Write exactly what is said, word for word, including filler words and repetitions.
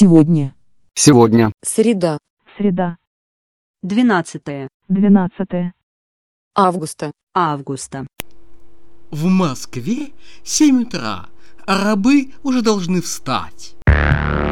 Сегодня. Сегодня. Среда. Среда. Двенадцатое Двенадцатое. Августа. августа. В Москве семь утра, а рабы уже должны встать.